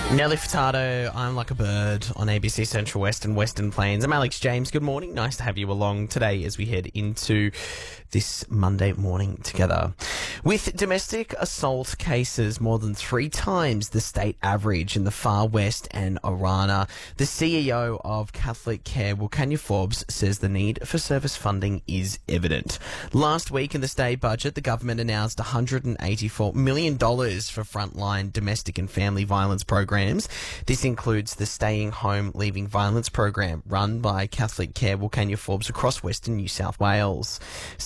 Nelly Furtado, I'm Like a Bird on ABC Central West and Western Plains. I'm Alex James. Good morning. Nice to have you along today as we head into this Monday morning together. With domestic assault cases more than 3 times the state average in the Far West and Orana, the CEO of Catholic Care, Wilkanya Forbes, says the need for service funding is evident. Last week in the state budget, the government announced $184 million for frontline domestic and family violence programs. This includes the Staying Home Leaving Violence program run by Catholic Care Wilkanya Forbes across Western New South Wales.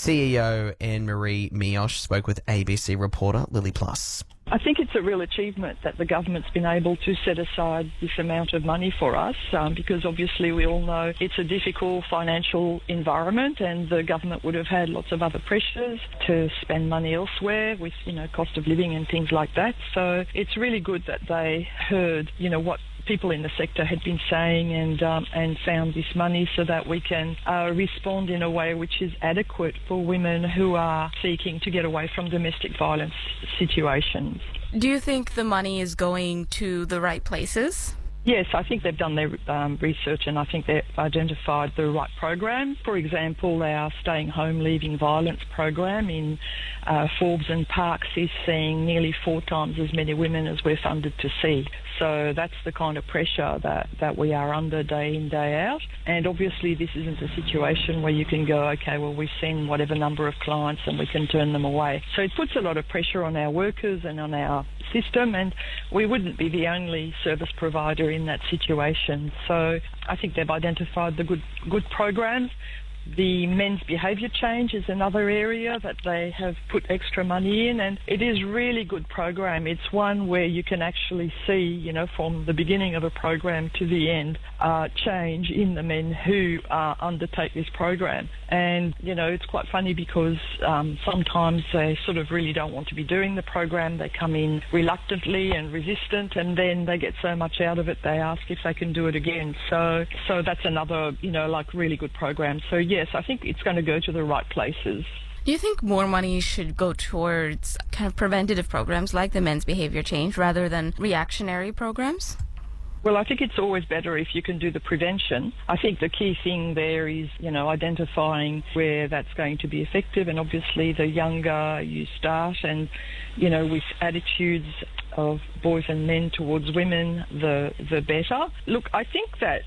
CEO Anne-Marie Miosh spoke with ABC reporter Lily Plus. I think it's a real achievement that the government's been able to set aside this amount of money for us because obviously we all know it's a difficult financial environment and the government would have had lots of other pressures to spend money elsewhere with, cost of living and things like that. So it's really good that they heard, what people in the sector had been saying and found this money so that we can respond in a way which is adequate for women who are seeking to get away from domestic violence situations. Do you think the money is going to the right places? Yes, I think they've done their research and I think they've identified the right program. For example, our Staying Home Leaving Violence program in Forbes and Parks is seeing nearly 4 times as many women as we're funded to see. So that's the kind of pressure that we are under day in, day out. And obviously this isn't a situation where you can go, okay, well, we send whatever number of clients and we can turn them away. So it puts a lot of pressure on our workers and on our system, and we wouldn't be the only service provider in that situation. So I think they've identified the good programs. The men's behaviour change is another area that they have put extra money in, and it is really good program. It's one where you can actually see, from the beginning of a program to the end, change in the men who undertake this program. And, it's quite funny because sometimes they sort of really don't want to be doing the program. They come in reluctantly and resistant, and then they get so much out of it, they ask if they can do it again. So that's another, really good program. So yes, I think it's going to go to the right places. Do you think more money should go towards kind of preventative programs like the men's behaviour change rather than reactionary programs? Well, I think it's always better if you can do the prevention. I think the key thing there is, identifying where that's going to be effective. And obviously the younger you start and, with attitudes of boys and men towards women, the better. Look, I think that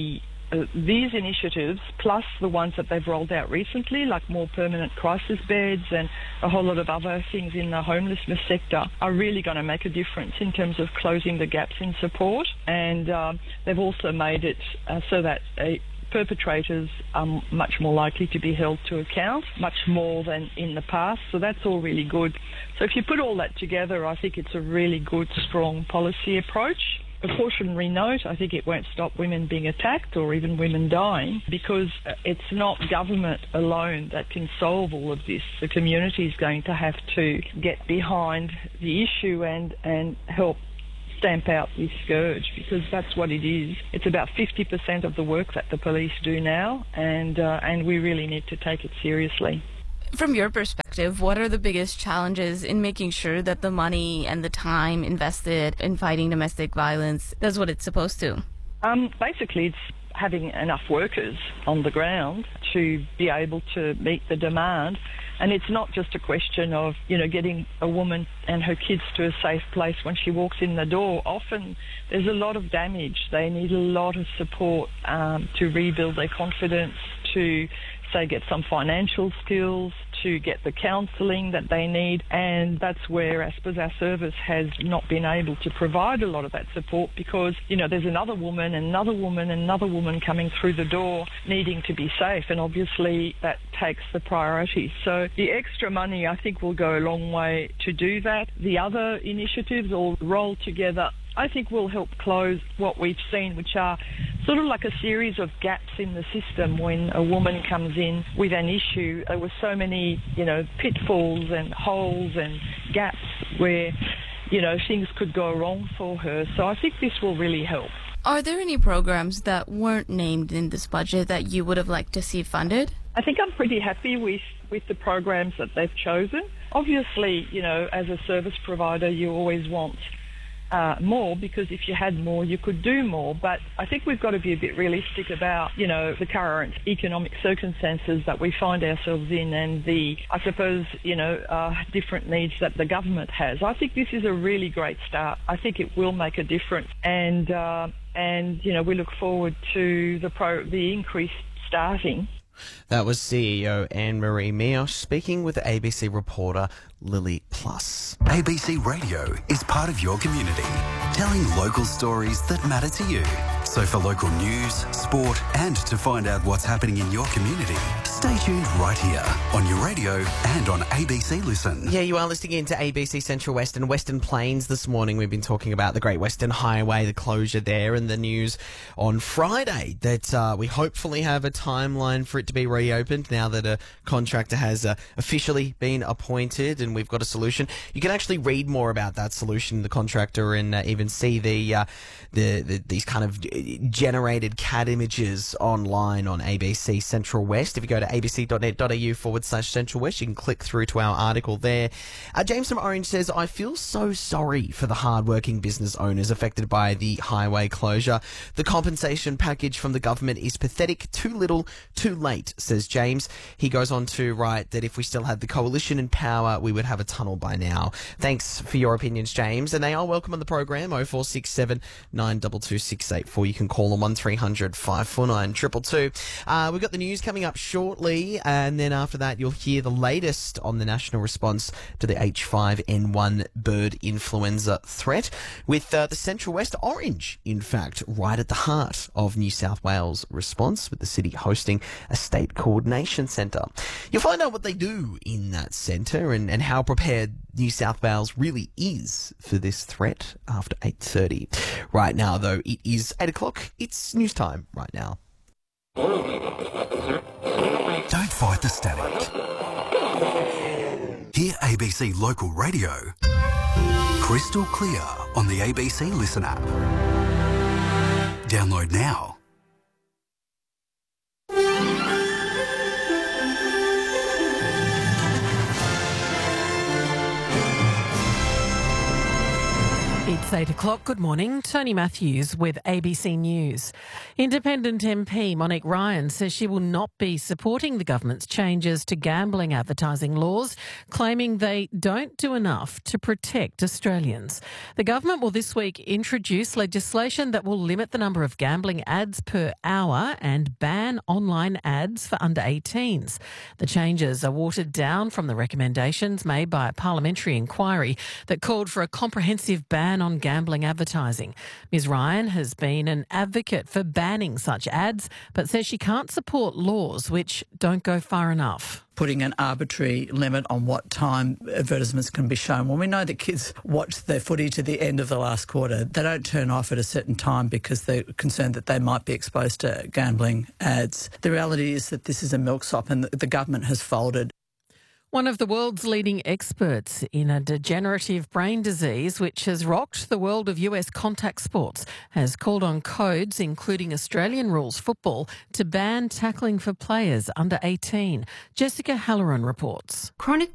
these initiatives, plus the ones that they've rolled out recently, like more permanent crisis beds and a whole lot of other things in the homelessness sector, are really going to make a difference in terms of closing the gaps in support. And they've also made it so that perpetrators are much more likely to be held to account, much more than in the past. So that's all really good. So if you put all that together, I think it's a really good, strong policy approach. A cautionary note, I think it won't stop women being attacked or even women dying, because it's not government alone that can solve all of this. The community is going to have to get behind the issue and help stamp out this scourge, because that's what it is. It's about 50% of the work that the police do now, and we really need to take it seriously. From your perspective, what are the biggest challenges in making sure that the money and the time invested in fighting domestic violence does what it's supposed to? Basically, it's having enough workers on the ground to be able to meet the demand. And it's not just a question of, getting a woman and her kids to a safe place when she walks in the door. Often there's a lot of damage. They need a lot of support to rebuild their confidence, to say get some financial skills, to get the counselling that they need. And that's where I suppose our service has not been able to provide a lot of that support, because there's another woman and another woman and another woman coming through the door needing to be safe, and obviously that takes the priority. So the extra money, I think, will go a long way to do that. The other initiatives all roll together, I think, will help close what we've seen, which are sort of like a series of gaps in the system. When a woman comes in with an issue, there were so many, pitfalls and holes and gaps where, things could go wrong for her. So I think this will really help. Are there any programs that weren't named in this budget that you would have liked to see funded? I think I'm pretty happy with the programs that they've chosen. Obviously, as a service provider, you always want more, because if you had more, you could do more. But I think we've got to be a bit realistic about, the current economic circumstances that we find ourselves in, and I suppose, different needs that the government has. I think this is a really great start. I think it will make a difference, and we look forward to the increased staffing. That was CEO Anne-Marie Mioch speaking with ABC reporter Lily Plus. ABC Radio is part of your community, telling local stories that matter to you. So for local news, sport, and to find out what's happening in your community, stay tuned right here on your radio and on ABC Listen. Yeah, you are listening in to ABC Central West and Western Plains this morning. We've been talking about the Great Western Highway, the closure there, and the news on Friday that we hopefully have a timeline for it to be reopened now that a contractor has officially been appointed and we've got a solution. You can actually read more about that solution, the contractor, and even see these kind of generated CAD images online on ABC Central West. If you go to abc.net.au/Central West, you can click through to our article there. James from Orange says, I feel so sorry for the hard-working business owners affected by the highway closure. The compensation package from the government is pathetic, too little, too late, says James. He goes on to write that if we still had the coalition in power, we would have a tunnel by now. Thanks for your opinions, James, and they are welcome on the program. 0467 922 684. You can call them 1300 549 222. We've got the news coming up shortly, and then after that you'll hear the latest on the national response to the H5N1 bird influenza threat, with the Central West Orange, in fact, right at the heart of New South Wales' response, with the city hosting a state coordination centre. You'll find out what they do in that centre and how prepared New South Wales really is for this threat after 8:30. Right now, though, it is 8 o'clock. It's news time right now. Don't fight the static. Hear ABC Local Radio crystal clear on the ABC Listen app. Download now. It's 8 o'clock. Good morning. Tony Matthews with ABC News. Independent MP Monique Ryan says she will not be supporting the government's changes to gambling advertising laws, claiming they don't do enough to protect Australians. The government will this week introduce legislation that will limit the number of gambling ads per hour and ban online ads for under 18s. The changes are watered down from the recommendations made by a parliamentary inquiry that called for a comprehensive ban on gambling advertising. Ms Ryan has been an advocate for banning such ads, but says she can't support laws which don't go far enough. Putting an arbitrary limit on what time advertisements can be shown. Well, we know that kids watch their footy to the end of the last quarter. They don't turn off at a certain time because they're concerned that they might be exposed to gambling ads. The reality is that this is a milksop and the government has folded. One of the world's leading experts in a degenerative brain disease which has rocked the world of US contact sports has called on codes, including Australian rules football, to ban tackling for players under 18. Jessica Halloran reports. Chronic